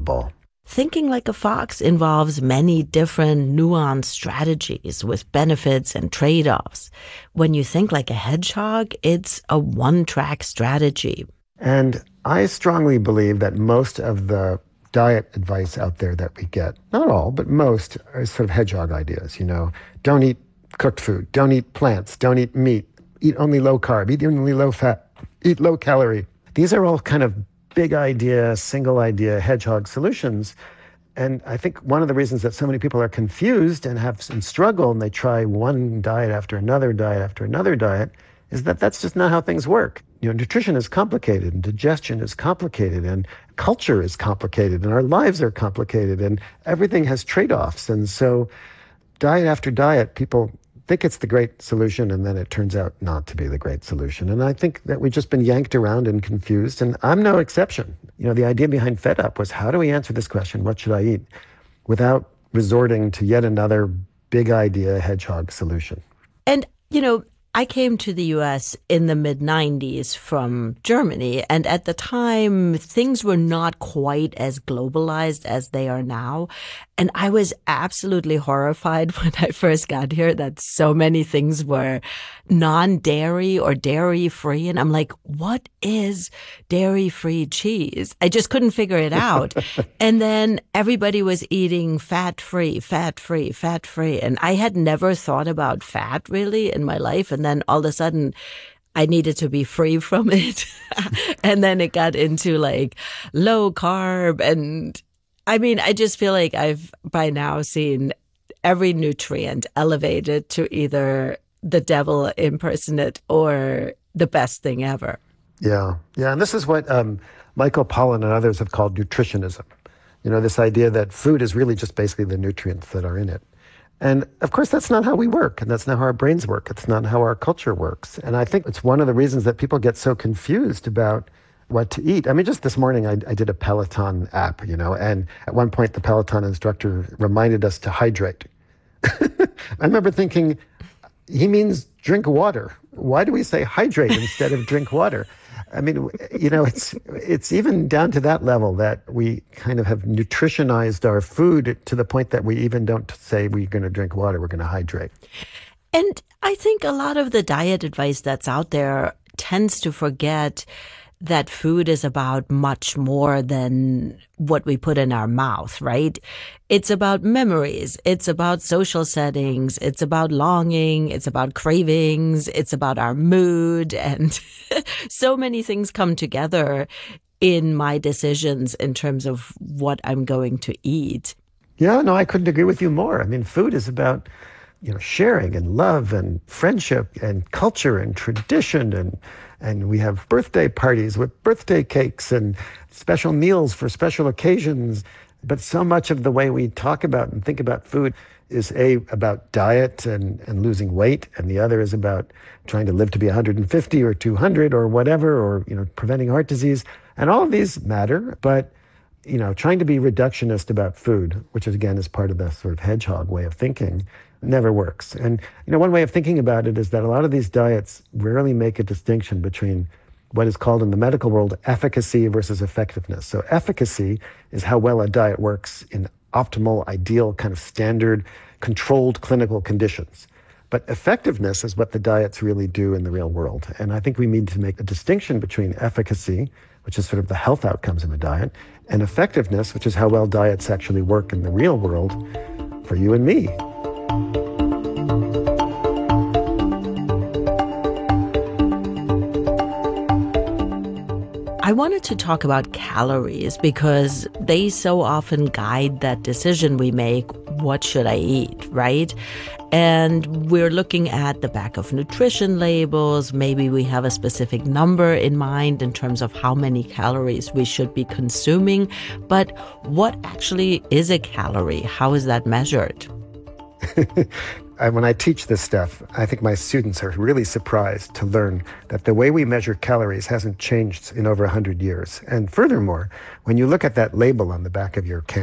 ball. Thinking like a fox involves many different nuanced strategies with benefits and trade-offs. When you think like a hedgehog, it's a one-track strategy. And I strongly believe that most of the diet advice out there that we get, not all, but most, are sort of hedgehog ideas. Don't eat cooked food, don't eat plants, don't eat meat, eat only low carb, eat only low fat, eat low calorie. These are all kind of big idea, single idea hedgehog solutions. And I think one of the reasons that so many people are confused and have some struggle and they try one diet after another diet after another diet is that that's just not how things work. Nutrition is complicated and digestion is complicated and culture is complicated and our lives are complicated and everything has trade-offs. And so diet after diet, people think it's the great solution, and then it turns out not to be the great solution. And I think that we've just been yanked around and confused, and I'm no exception. The idea behind Fed Up was, how do we answer this question, what should I eat, without resorting to yet another big idea hedgehog solution? And, I came to the U.S. in the mid-90s from Germany, and at the time, things were not quite as globalized as they are now. And I was absolutely horrified when I first got here that so many things were non-dairy or dairy-free. And I'm like, what is dairy-free cheese? I just couldn't figure it out. And then everybody was eating fat-free, fat-free, fat-free. And I had never thought about fat really in my life. And then all of a sudden, I needed to be free from it. And then it got into like low carb. And I just feel like I've by now seen every nutrient elevated to either the devil impersonate or the best thing ever. Yeah. And this is what Michael Pollan and others have called nutritionism. This idea that food is really just basically the nutrients that are in it. And of course, that's not how we work, and that's not how our brains work. It's not how our culture works. And I think it's one of the reasons that people get so confused about what to eat. Just this morning, I did a Peloton app, and at one point, the Peloton instructor reminded us to hydrate. I remember thinking, he means drink water. Why do we say hydrate instead of drink water? It's even down to that level that we kind of have nutritionized our food to the point that we even don't say we're going to drink water, we're going to hydrate. And I think a lot of the diet advice that's out there tends to forget that food is about much more than what we put in our mouth, right? It's about memories. It's about social settings. It's about longing. It's about cravings. It's about our mood. And so many things come together in my decisions in terms of what I'm going to eat. Yeah, no, I couldn't agree with you more. Food is about sharing and love and friendship and culture and tradition, and we have birthday parties with birthday cakes and special meals for special occasions. But so much of the way we talk about and think about food is about diet and losing weight, and the other is about trying to live to be 150 or 200 or whatever, or preventing heart disease. And all of these matter, but trying to be reductionist about food, which again is part of the sort of hedgehog way of thinking, never works. And one way of thinking about it is that a lot of these diets rarely make a distinction between what is called in the medical world efficacy versus effectiveness. So efficacy is how well a diet works in optimal, ideal, kind of standard, controlled clinical conditions. But effectiveness is what the diets really do in the real world. And I think we need to make a distinction between efficacy, which is sort of the health outcomes of a diet, and effectiveness, which is how well diets actually work in the real world for you and me. I wanted to talk about calories because they so often guide that decision we make, what should I eat, right? And we're looking at the back of nutrition labels. Maybe we have a specific number in mind in terms of how many calories we should be consuming. But what actually is a calorie? How is that measured? When I teach this stuff, I think my students are really surprised to learn that the way we measure calories hasn't changed in over 100 years. And furthermore, when you look at that label on the back of your can of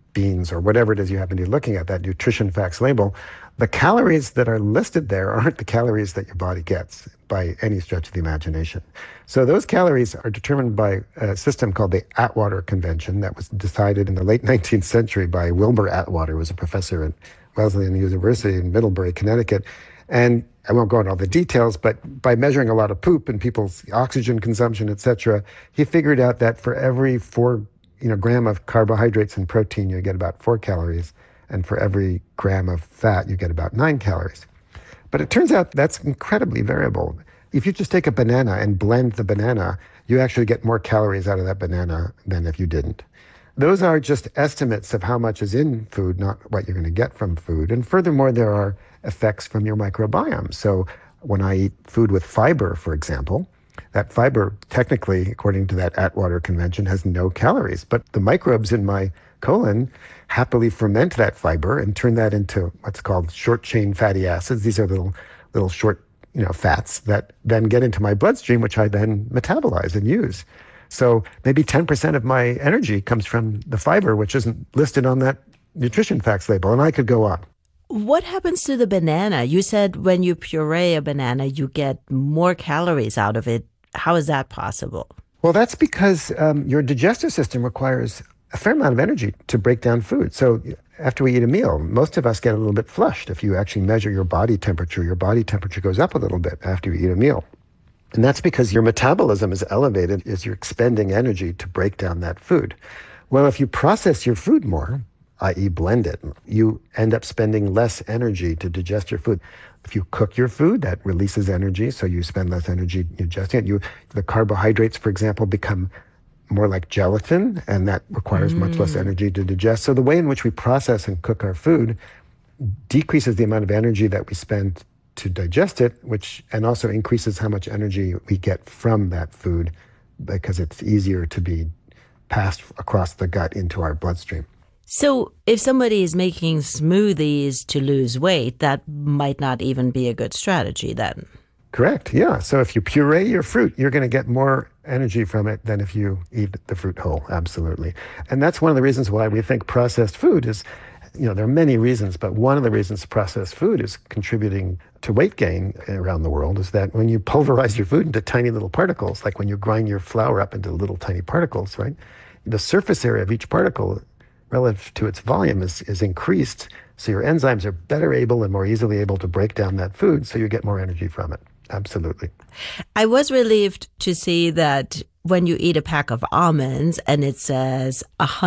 beans or whatever it is you happen to be looking at, that nutrition facts label, the calories that are listed there aren't the calories that your body gets by any stretch of the imagination. So those calories are determined by a system called the Atwater Convention that was decided in the late 19th century by Wilbur Atwater, who was a professor at Wesleyan University in Middlebury, Connecticut. And I won't go into all the details, but by measuring a lot of poop and people's oxygen consumption, et cetera, he figured out that for every 4 gram of carbohydrates and protein, you get about 4 calories. And for every gram of fat, you get about 9 calories. But it turns out that's incredibly variable. If you just take a banana and blend the banana, you actually get more calories out of that banana than if you didn't. Those are just estimates of how much is in food, not what you're going to get from food. And furthermore, there are effects from your microbiome. So when I eat food with fiber, for example, that fiber, technically, according to that Atwater Convention, has no calories. But the microbes in my colon happily ferment that fiber and turn that into what's called short-chain fatty acids. These are little short, fats that then get into my bloodstream, which I then metabolize and use. So maybe 10% of my energy comes from the fiber, which isn't listed on that nutrition facts label. And I could go on. What happens to the banana? You said when you puree a banana, you get more calories out of it. How is that possible? Well, that's because your digestive system requires a fair amount of energy to break down food. So after we eat a meal, most of us get a little bit flushed. If you actually measure your body temperature goes up a little bit after you eat a meal. And that's because your metabolism is elevated as you're expending energy to break down that food. Well, if you process your food more, i.e. blend it, you end up spending less energy to digest your food. If you cook your food, that releases energy, so you spend less energy digesting it. The carbohydrates, for example, become more like gelatin, and that requires much less energy to digest. So the way in which we process and cook our food decreases the amount of energy that we spend to digest it, and also increases how much energy we get from that food because it's easier to be passed across the gut into our bloodstream. So if somebody is making smoothies to lose weight, that might not even be a good strategy then. Correct, yeah. So if you puree your fruit, you're going to get more energy from it than if you eat the fruit whole, absolutely. And that's one of the reasons why we think processed food is, there are many reasons, but one of the reasons processed food is contributing to weight gain around the world is that when you pulverize your food into tiny little particles, like when you grind your flour up into little tiny particles, right? The surface area of each particle relative to its volume is increased, so your enzymes are better able and more easily able to break down that food, so you get more energy from it. Absolutely. I was relieved to see that when you eat a pack of almonds and it says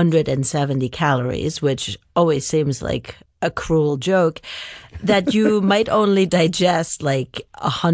170 calories, which always seems like a cruel joke, that you might only digest like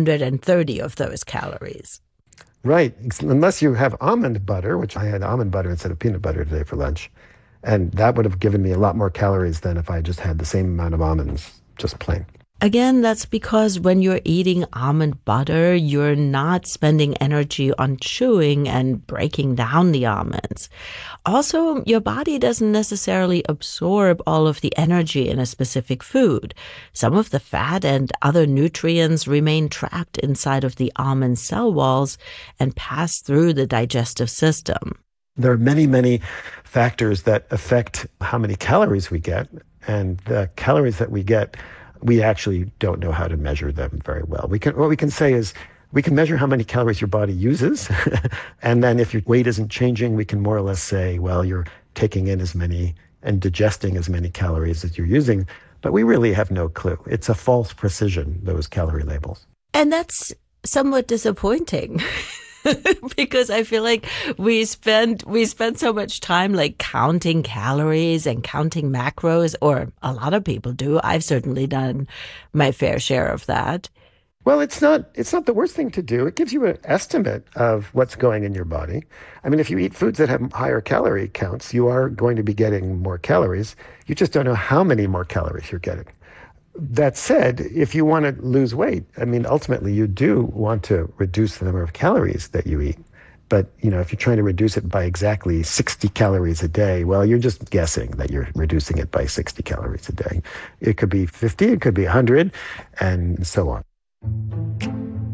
130 of those calories. Right. Unless you have almond butter, which I had almond butter instead of peanut butter today for lunch. And that would have given me a lot more calories than if I just had the same amount of almonds, just plain. Again, that's because when you're eating almond butter, you're not spending energy on chewing and breaking down the almonds. Also, your body doesn't necessarily absorb all of the energy in a specific food. Some of the fat and other nutrients remain trapped inside of the almond cell walls and pass through the digestive system. There are many, many factors that affect how many calories we get, and the calories that we get, we actually don't know how to measure them very well. What we can say is we can measure how many calories your body uses, and then if your weight isn't changing, we can more or less say, well, you're taking in as many and digesting as many calories as you're using, but we really have no clue. It's a false precision, those calorie labels. And that's somewhat disappointing. Because I feel like we spend so much time like counting calories and counting macros, or a lot of people do. I've certainly done my fair share of that. Well, it's not the worst thing to do. It gives you an estimate of what's going in your body. I mean, if you eat foods that have higher calorie counts, you are going to be getting more calories. You just don't know how many more calories you're getting. That said, if you want to lose weight, I mean, ultimately you do want to reduce the number of calories that you eat. But, if you're trying to reduce it by exactly 60 calories a day, well, you're just guessing that you're reducing it by 60 calories a day. It could be 50, it could be 100, and so on.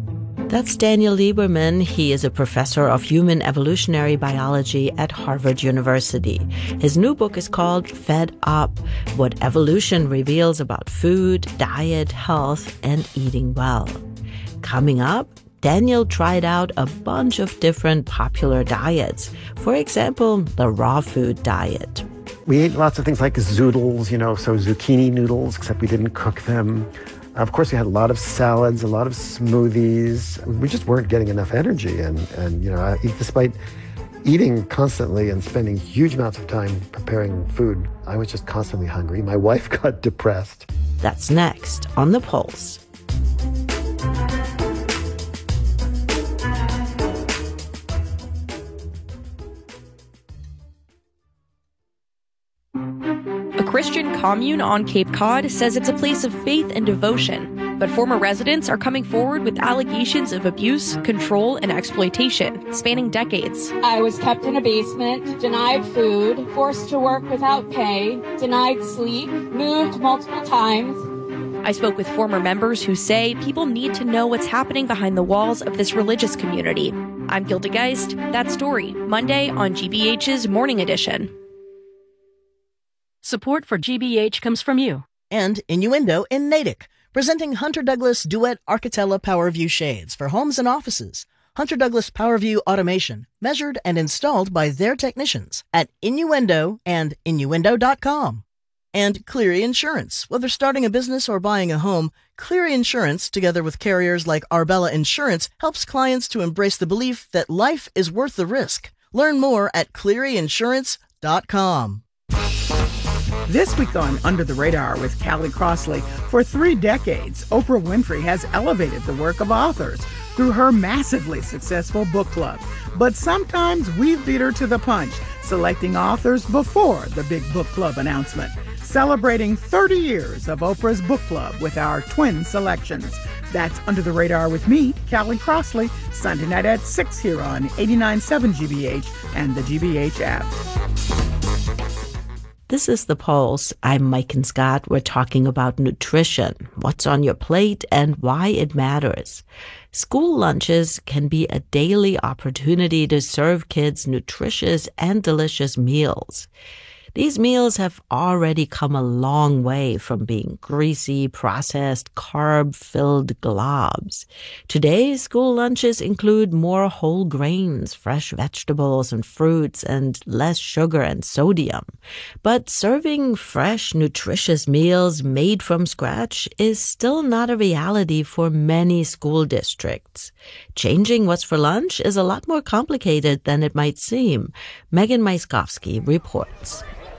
That's Daniel Lieberman. He is a professor of human evolutionary biology at Harvard University. His new book is called Fed Up: What Evolution Reveals About Food, Diet, Health, and Eating Well. Coming up, Daniel tried out a bunch of different popular diets. For example, the raw food diet. We ate lots of things like zoodles, so zucchini noodles, except we didn't cook them. Of course, we had a lot of salads, a lot of smoothies. We just weren't getting enough energy. And despite eating constantly and spending huge amounts of time preparing food, I was just constantly hungry. My wife got depressed. That's next on The Pulse. A Christian commune on Cape Cod says it's a place of faith and devotion, but former residents are coming forward with allegations of abuse, control, and exploitation spanning decades. I was kept in a basement, denied food, forced to work without pay, denied sleep, moved multiple times. I spoke with former members who say people need to know what's happening behind the walls of this religious community. I'm Gilda Geist. That story, Monday on GBH's Morning Edition. Support for GBH comes from you. And Innuendo in Natick, presenting Hunter Douglas Duet Architella PowerView shades for homes and offices. Hunter Douglas PowerView automation, measured and installed by their technicians at Innuendo and Innuendo.com. And Cleary Insurance. Whether starting a business or buying a home, Cleary Insurance, together with carriers like Arbella Insurance, helps clients to embrace the belief that life is worth the risk. Learn more at ClearyInsurance.com. This week on Under the Radar with Callie Crossley, for 3 decades, Oprah Winfrey has elevated the work of authors through her massively successful book club. But sometimes we've beat her to the punch, selecting authors before the big book club announcement. Celebrating 30 years of Oprah's book club with our twin selections. That's Under the Radar with me, Callie Crossley, Sunday night at 6 here on 89.7 GBH and the GBH app. This is The Pulse. I'm Mike and Scott. We're talking about nutrition, what's on your plate, and why it matters. School lunches can be a daily opportunity to serve kids nutritious and delicious meals. These meals have already come a long way from being greasy, processed, carb-filled globs. Today, school lunches include more whole grains, fresh vegetables and fruits, and less sugar and sodium. But serving fresh, nutritious meals made from scratch is still not a reality for many school districts. Changing what's for lunch is a lot more complicated than it might seem. Megan Myskowski reports.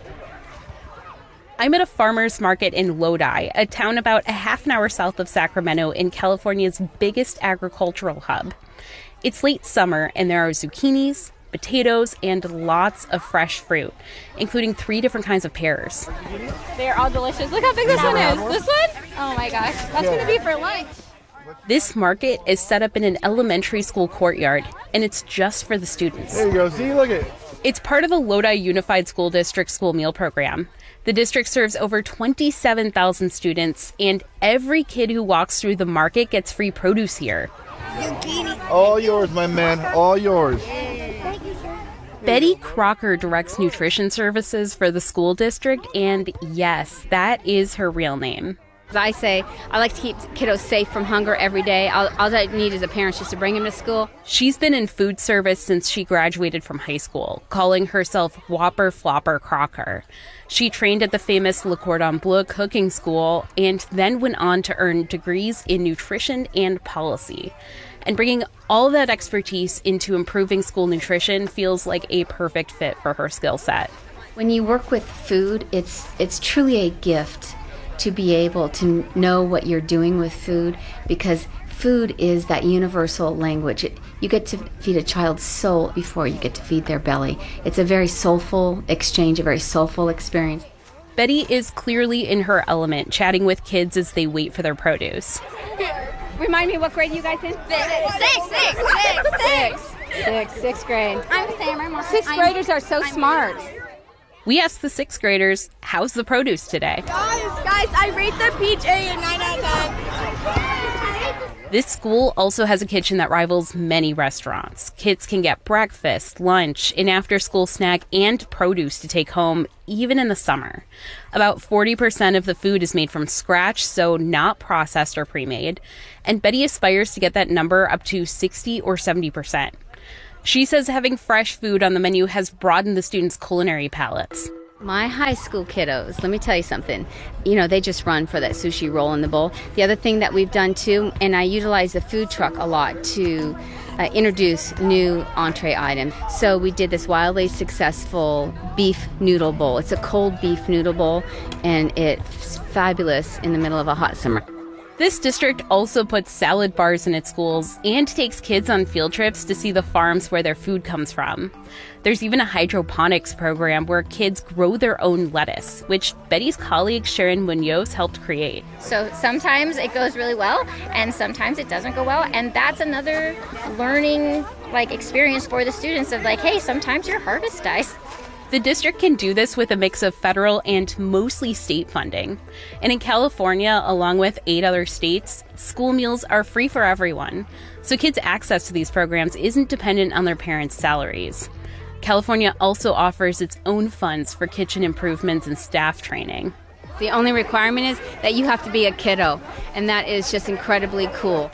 I'm at a farmer's market in Lodi, a town about a half an hour south of Sacramento in California's biggest agricultural hub. It's late summer and there are zucchinis, potatoes, and lots of fresh fruit, including 3 different kinds of pears. They're all delicious. Look how big this one is. This one? Oh my gosh. That's going to be for lunch. This market is set up in an elementary school courtyard, and it's just for the students. There you go. See, look at it. It's part of the Lodi Unified School District school meal program. The district serves over 27,000 students, and every kid who walks through the market gets free produce here. Zucchini. All yours, my man. All yours. Thank you, sir. Betty Crocker directs nutrition services for the school district, and yes, that is her real name. I say I like to keep kiddos safe from hunger every day. All I need as a parent is just to bring them to school. She's been in food service since she graduated from high school, calling herself Whopper Flopper Crocker. She trained at the famous Le Cordon Bleu cooking school and then went on to earn degrees in nutrition and policy. And bringing all that expertise into improving school nutrition feels like a perfect fit for her skill set. When you work with food, it's truly a gift to be able to know what you're doing with food, because food is that universal language. You get to feed a child's soul before you get to feed their belly. It's a very soulful exchange, a very soulful experience. Betty is clearly in her element, chatting with kids as they wait for their produce. Remind me what grade you guys in? Sixth grade. I'm Sam. Sixth graders are so smart. We asked the 6th graders, how's the produce today? Guys, I rate the peach a 9 out of 10. This school also has a kitchen that rivals many restaurants. Kids can get breakfast, lunch, an after-school snack, and produce to take home, even in the summer. About 40% of the food is made from scratch, so not processed or pre-made. And Betty aspires to get that number up to 60 or 70%. She says having fresh food on the menu has broadened the students' culinary palates. My high school kiddos, let me tell you something. They just run for that sushi roll in the bowl. The other thing that we've done too, and I utilize the food truck a lot to introduce new entree items. So we did this wildly successful beef noodle bowl. It's a cold beef noodle bowl, and it's fabulous in the middle of a hot summer. This district also puts salad bars in its schools and takes kids on field trips to see the farms where their food comes from. There's even a hydroponics program where kids grow their own lettuce, which Betty's colleague Sharon Munoz helped create. So sometimes it goes really well, and sometimes it doesn't go well, and that's another learning experience for the students of hey, sometimes your harvest dies. The district can do this with a mix of federal and mostly state funding. And in California, along with 8 other states, school meals are free for everyone. So kids' access to these programs isn't dependent on their parents' salaries. California also offers its own funds for kitchen improvements and staff training. The only requirement is that you have to be a kiddo, and that is just incredibly cool.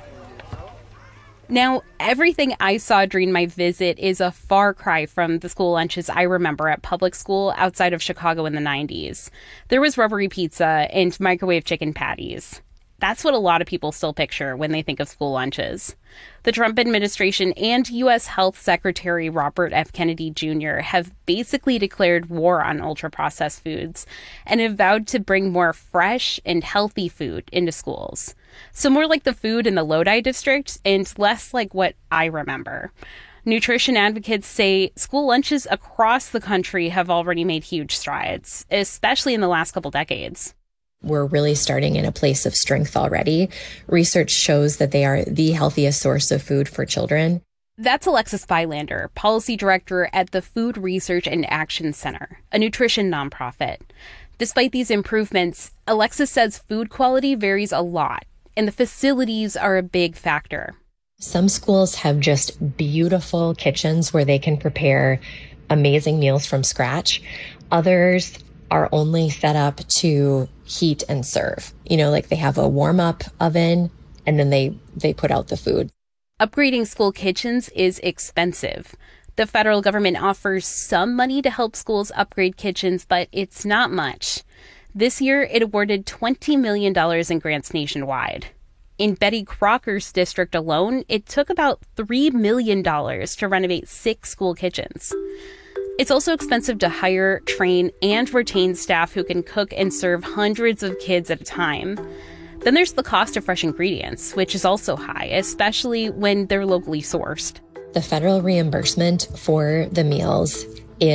Now, everything I saw during my visit is a far cry from the school lunches I remember at public school outside of Chicago in the 90s. There was rubbery pizza and microwave chicken patties. That's what a lot of people still picture when they think of school lunches. The Trump administration and U.S. Health Secretary Robert F. Kennedy Jr. have basically declared war on ultra-processed foods and have vowed to bring more fresh and healthy food into schools. So more like the food in the Lodi district and less like what I remember. Nutrition advocates say school lunches across the country have already made huge strides, especially in the last couple decades. We're really starting in a place of strength already. Research shows that they are the healthiest source of food for children. That's Alexis Bylander, policy director at the Food Research and Action Center, a nutrition nonprofit. Despite these improvements, Alexis says food quality varies a lot, and the facilities are a big factor. Some schools have just beautiful kitchens where they can prepare amazing meals from scratch. Others are only set up to heat and serve. They have a warm-up oven and then they put out the food. Upgrading school kitchens is expensive. The federal government offers some money to help schools upgrade kitchens, but it's not much. This year, it awarded $20 million in grants nationwide. In Betty Crocker's district alone, it took about $3 million to renovate 6 school kitchens. It's also expensive to hire, train, and retain staff who can cook and serve hundreds of kids at a time. Then there's the cost of fresh ingredients, which is also high, especially when they're locally sourced. The federal reimbursement for the meals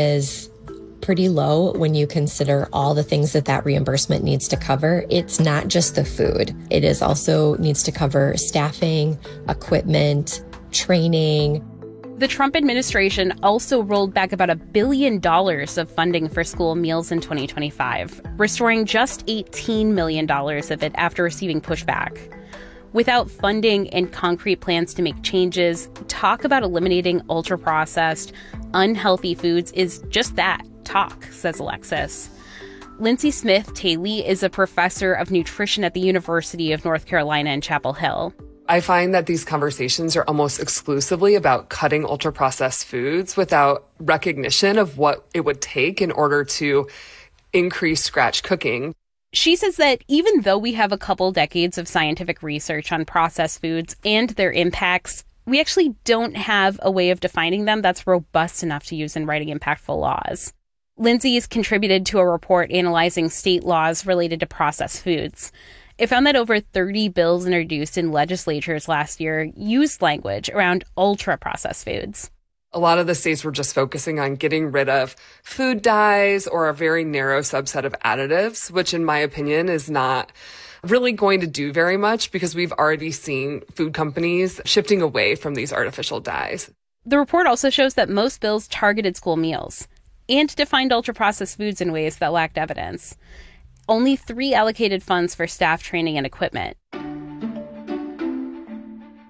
is pretty low when you consider all the things that reimbursement needs to cover. It's not just the food. It is also needs to cover staffing, equipment, training. The Trump administration also rolled back about $1 billion of funding for school meals in 2025, restoring just $18 million of it after receiving pushback. Without funding and concrete plans to make changes, talk about eliminating ultra-processed, unhealthy foods is just that, talk, says Alexis. Lindsay Smith-Taylor is a professor of nutrition at the University of North Carolina in Chapel Hill. I find that these conversations are almost exclusively about cutting ultra-processed foods without recognition of what it would take in order to increase scratch cooking. She says that even though we have a couple decades of scientific research on processed foods and their impacts, we actually don't have a way of defining them that's robust enough to use in writing impactful laws. Lindsay's contributed to a report analyzing state laws related to processed foods. It found that over 30 bills introduced in legislatures last year used language around ultra-processed foods. A lot of the states were just focusing on getting rid of food dyes or a very narrow subset of additives, which in my opinion is not really going to do very much because we've already seen food companies shifting away from these artificial dyes. The report also shows that most bills targeted school meals and defined ultra-processed foods in ways that lacked evidence. Only 3 allocated funds for staff training and equipment.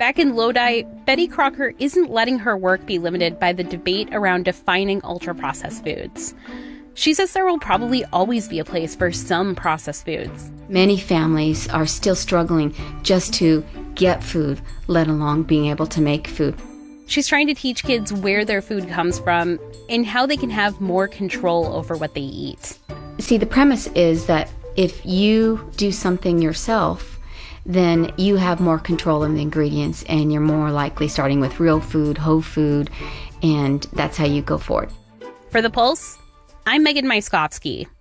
Back in Lodi, Betty Crocker isn't letting her work be limited by the debate around defining ultra-processed foods. She says there will probably always be a place for some processed foods. Many families are still struggling just to get food, let alone being able to make food. She's trying to teach kids where their food comes from and how they can have more control over what they eat. See, the premise is that if you do something yourself, then you have more control of the ingredients and you're more likely starting with real food, whole food, and that's how you go forward. For The Pulse, I'm Megan Myskowski.